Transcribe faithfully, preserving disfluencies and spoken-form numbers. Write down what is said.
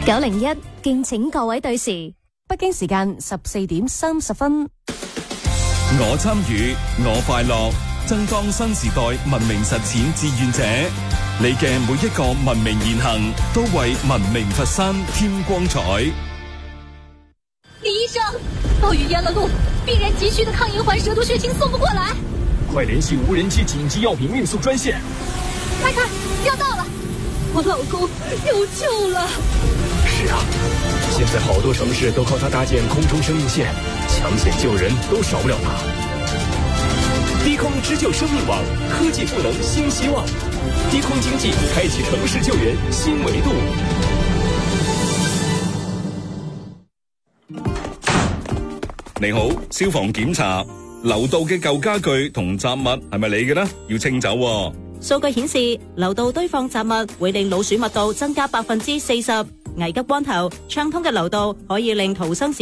九零一，敬請各位對時。 北京時間十四點三十分。 我參與，我快樂，爭當新時代文明實踐志願者。你嘅每一個文明言行，都為文明佛山添光彩。 李醫生，暴雨淹了路，病人急需的抗银環蛇毒血清送不過來， 快聯繫無人機緊急藥品運送專線。 快看，要到了，我老公有救了。 是啊，現在好多城市都靠它搭建空中生命線，搶險救人都少不了它。低空支救生命網，科技賦能新希望，低空經濟開啟城市救援新維度。 你好，消防檢查，樓道嘅舊家具同雜物係咪你嘅呢？要清走喎。 數據顯示，樓道堆放雜物會令老鼠密度增加百分之四十。危急關頭，暢通嘅樓道可以令逃生